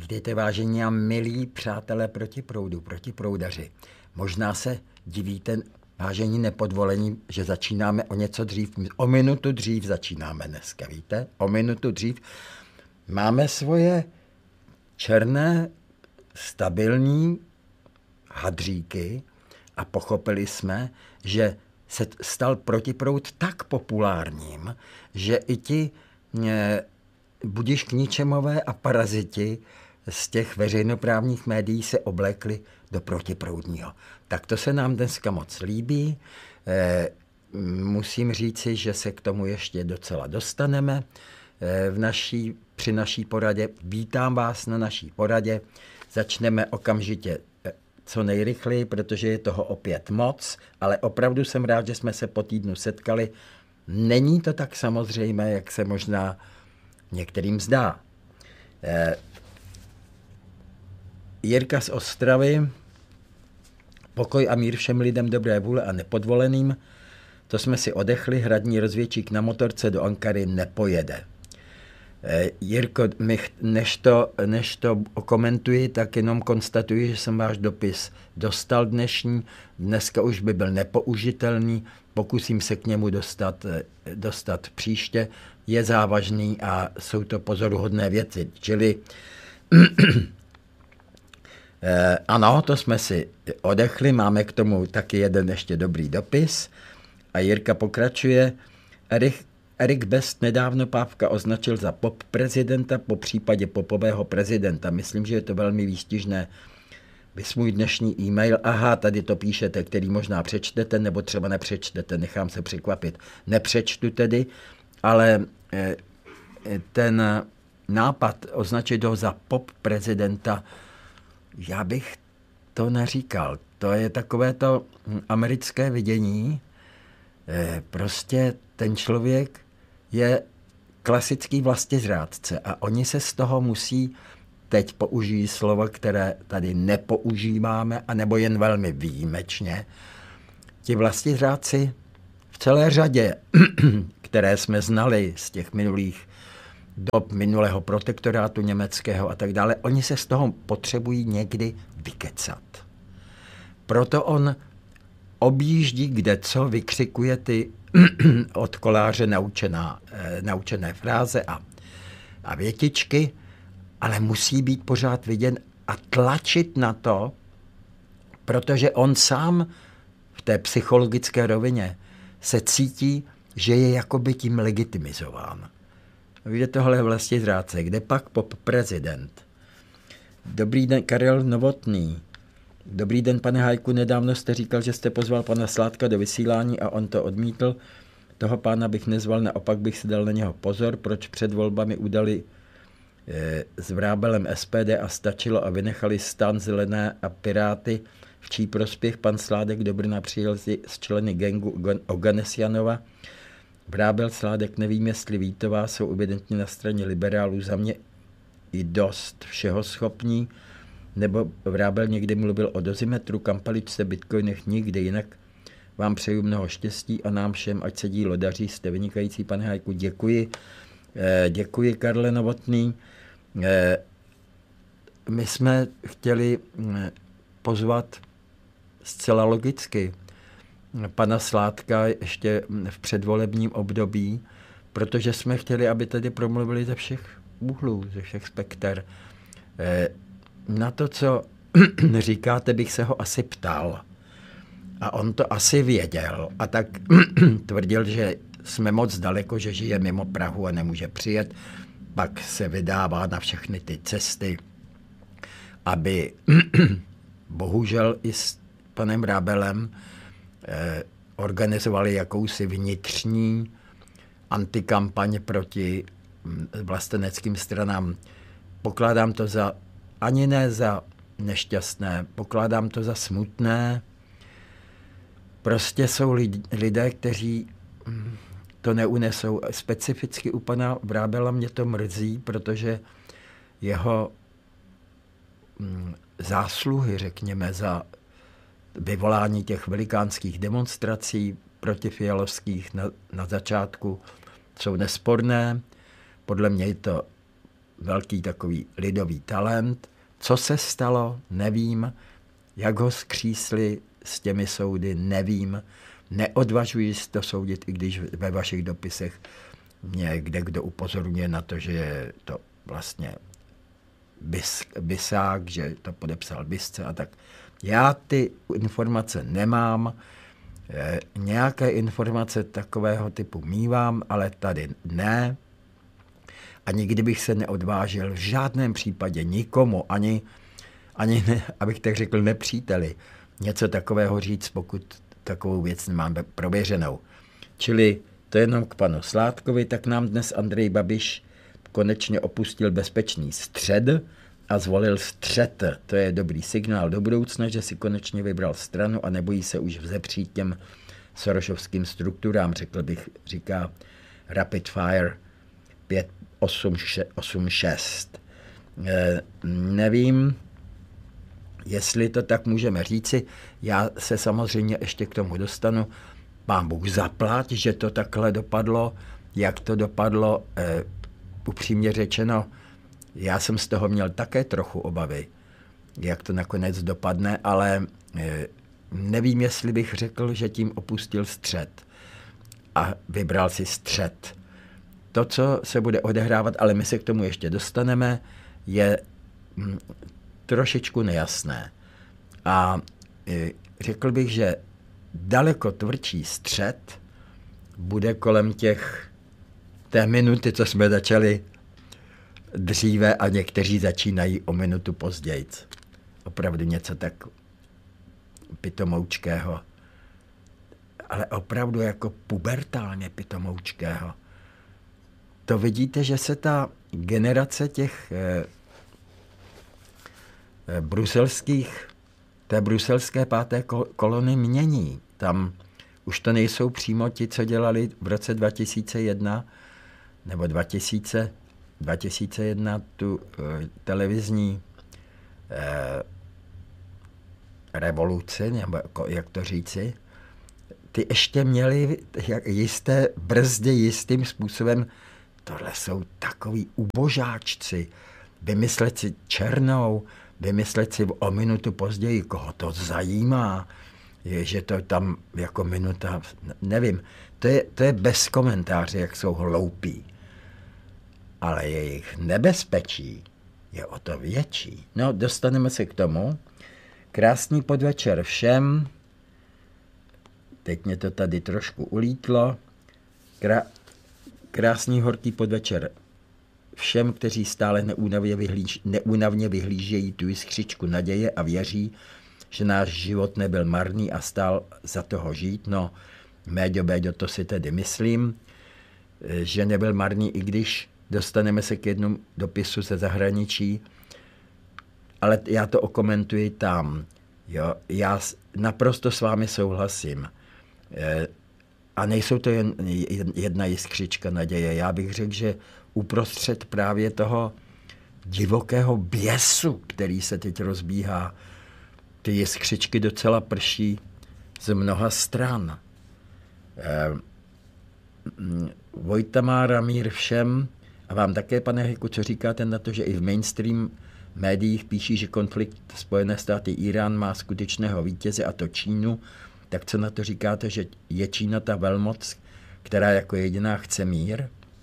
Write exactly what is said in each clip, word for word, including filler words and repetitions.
Vítejte, vážení a milí přátelé protiproudu, protiproudaři. Možná se divíte, vážení nepodvolení, že začínáme o něco dřív. O minutu dřív začínáme dneska, víte? O minutu dřív. Máme svoje černé, stabilní hadříky a pochopili jsme, že se stal protiproud tak populárním, že i ti e, budiš k ničemové a paraziti z těch veřejnoprávních médií se oblékli do protiproudního. Tak to se nám dneska moc líbí. E, musím říci, že se k tomu ještě docela dostaneme e, v naší, při naší poradě. Vítám vás na naší poradě. Začneme okamžitě co nejrychleji, protože je toho opět moc, ale opravdu jsem rád, že jsme se po týdnu setkali. Není to tak samozřejmé, jak se možná některým zdá. Eh, Jirka z Ostravy, pokoj a mír všem lidem dobré vůle a nepodvoleným, to jsme si odechli, hradní rozvědčík na motorce do Ankary nepojede. Eh, Jirko, než to, než to okomentuji, tak jenom konstatuji, že jsem váš dopis dostal dnešní, dneska už by byl nepoužitelný, pokusím se k němu dostat, dostat příště, je závažný a jsou to pozoruhodné věci. Čili eh, ano, to jsme si odechli, máme k tomu taky jeden ještě dobrý dopis a Jirka pokračuje. Erik, Erik Best nedávno Pávka označil za pop prezidenta, po případě popového prezidenta. Myslím, že je to velmi výstižné. Vys můj dnešní e-mail, aha, tady to píšete, který možná přečtete, nebo třeba nepřečtete, nechám se překvapit. Nepřečtu tedy, ale ten nápad označit ho za pop prezidenta, já bych to neříkal. To je takové to americké vidění. Prostě ten člověk je klasický vlastizrádce a oni se z toho musí, teď použijí slova, které tady nepoužíváme, anebo jen velmi výjimečně. Ti vlastizrádci v celé řadě, které jsme znali z těch minulých dob minulého protektorátu německého a tak dále, oni se z toho potřebují někdy vykecat. Proto on objíždí kde co, vykřikuje ty od koláře naučená, naučené fráze a, a větičky, ale musí být pořád viděn a tlačit na to, protože on sám v té psychologické rovině se cítí, že je jakoby tím legitimizován. Víte, tohle je vlastně zrádce. Kde pak pop prezident? Dobrý den, Karel Novotný. Dobrý den, pane Hajku, nedávno jste říkal, že jste pozval pana Sládka do vysílání a on to odmítl. Toho pána bych nezval, naopak bych si dal na něho pozor, proč před volbami udali e, s Vrábelem S P D a stačilo a vynechali Stan, Zelené a Piráty, v čí prospěch pan Sládek do Brna přijel s členy gangu Oganesianova. Vrábel, Sládek, nevím, jestli Vítová jsou evidentně na straně liberálů, za mě i dost všeho schopní, nebo Vrábel někdy mluvil o dozimetru, kampaličce, bitcoinech, nikdy jinak. Vám přeju mnoho štěstí a nám všem, ať se dílo daří, jste vynikající, pane Hajku, děkuji. Děkuji, Karle Novotný. My jsme chtěli pozvat zcela logicky pana Sládka ještě v předvolebním období, protože jsme chtěli, aby tady promluvili ze všech úhlů, ze všech spekter. Na to, co říkáte, bych se ho asi ptal. A on to asi věděl. A tak tvrdil, že jsme moc daleko, že žije mimo Prahu a nemůže přijet. Pak se vydává na všechny ty cesty, aby bohužel i s panem Vrábelem eh, organizovali jakousi vnitřní antikampaň proti vlasteneckým stranám. Pokládám to za ani ne za nešťastné, pokládám to za smutné. Prostě jsou lidé, kteří to neunesou. Specificky u pana Vrábela mě to mrzí, protože jeho zásluhy, řekněme, za vyvolání těch velikánských demonstrací protifialovských na, na začátku jsou nesporné. Podle mě je to velký takový lidový talent. Co se stalo, nevím. Jak ho skřísli s těmi soudy, nevím. Neodvažuji si to soudit, i když ve vašich dopisech mě kde kdo upozorňuje na to, že je to vlastně bis, bisák, že to podepsal bisce a tak. Já ty informace nemám, e, nějaké informace takového typu mívám, ale tady ne. A nikdy bych se neodvážil v žádném případě nikomu, ani, ani ne, abych tak řekl, nepříteli, něco takového říct, pokud takovou věc nemám prověřenou. Čili to jenom k panu Sládkovi, tak nám dnes Andrej Babiš konečně opustil bezpečný střed a zvolil střet. To je dobrý signál do budoucna, že si konečně vybral stranu a nebojí se už vzepřít těm sorošovským strukturám, řekl bych, říká Rapid Fire pět osm šest. E, nevím, jestli to tak můžeme říci. Já se samozřejmě ještě k tomu dostanu. Pán Bůh zaplať, že to takhle dopadlo. Jak to dopadlo, e, upřímně řečeno, já jsem z toho měl také trochu obavy, jak to nakonec dopadne, ale e, nevím, jestli bych řekl, že tím opustil střed a vybral si střed. To, co se bude odehrávat, ale my se k tomu ještě dostaneme, je hm, trošičku nejasné. A e, řekl bych, že daleko tvrdší střed bude kolem těch té minuty, co jsme začali dříve a někteří začínají o minutu později. Opravdu něco tak pitomoučkého. Ale opravdu jako pubertálně pitomoučkého. To vidíte, že se ta generace těch eh, eh, bruselských, té bruselské páté kolony mění. Tam už to nejsou přímo ti, co dělali v roce dva tisíce jedna nebo dva tisíce, dva tisíce jedna tu eh, televizní eh, revoluci, nebo jako, jak to říci. Ty ještě měli jisté brzdy jistým způsobem. Tohle jsou takový ubožáčci. Vymyslet si černou, vymyslet si o minutu později, koho to zajímá, je, že to tam jako minuta, nevím. To je, to je bez komentáře, jak jsou hloupí. Ale jejich nebezpečí je o to větší. No, dostaneme se k tomu. Krásný podvečer všem. Teď mě to tady trošku ulítlo. Krá... Krásný horký podvečer všem, kteří stále neúnavně, vyhlíž, neúnavně vyhlížejí tu jiskřičku naděje a věří, že náš život nebyl marný a stál za toho žít. No, méďo, béďo, to si tedy myslím, že nebyl marný, i když dostaneme se k jednomu dopisu ze zahraničí, ale já to okomentuji tam. Jo, já naprosto s vámi souhlasím. A nejsou to jen jedna jiskřička naděje. Já bych řekl, že uprostřed právě toho divokého běsu, který se teď rozbíhá, ty jiskřičky docela prší z mnoha stran. Vojta má mír všem a vám také, pane Hiku, co říkáte na to, že i v mainstream médiích píší, že konflikt Spojené státy Irán má skutečného vítěze, a to Čínu. Tak co na to říkáte, že je Čína ta velmoc, která jako jediná chce mír?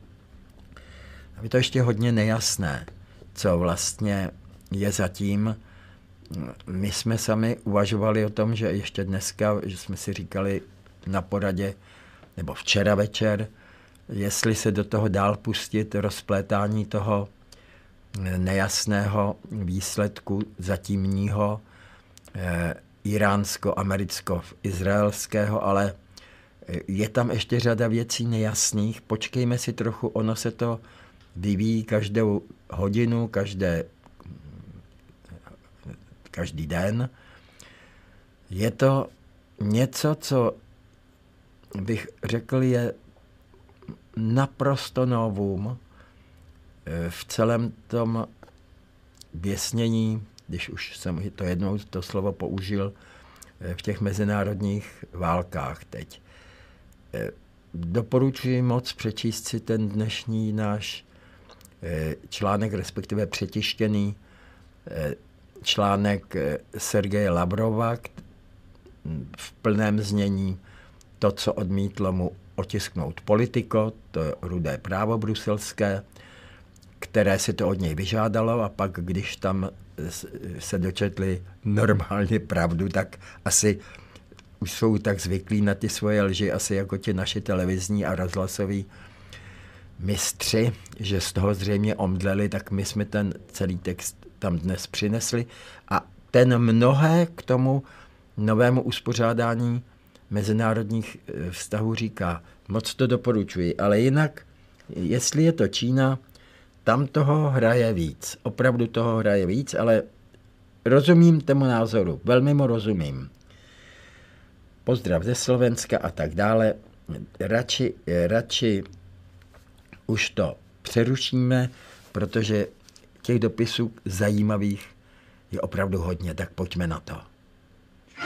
A je to ještě hodně nejasné, co vlastně je zatím. My jsme sami uvažovali o tom, že ještě dneska, že jsme si říkali na poradě, nebo včera večer, jestli se do toho dál pustit rozplétání toho nejasného výsledku zatímního eh, iránsko-americko-izraelského, ale je tam ještě řada věcí nejasných. Počkejme si trochu, ono se to vyvíjí každou hodinu, každé, každý den. Je to něco, co bych řekl, je naprosto novum v celém tom běsnění, když už jsem to jednou to slovo použil, v těch mezinárodních válkách teď. Doporučuji moc přečíst si ten dnešní náš článek, respektive přetištěný článek Sergeje Lavrova v plném znění, to, co odmítlo mu otisknout Politico, to je Rudé právo bruselské, které si to od něj vyžádalo, a pak, když tam se dočetli normálně pravdu, tak asi už jsou tak zvyklí na ty svoje lži, asi jako ti naši televizní a rozhlasoví mistři, že z toho zřejmě omdleli, tak my jsme ten celý text tam dnes přinesli a ten mnohé k tomu novému uspořádání mezinárodních vztahů říká. Moc to doporučuji, ale jinak, jestli je to Čína, tam toho hraje víc. Opravdu toho hraje víc, ale rozumím tomu názoru, velmi mu rozumím. Pozdrav ze Slovenska a tak dále. Radši, radši už to přerušíme, protože těch dopisů zajímavých je opravdu hodně, tak pojďme na to.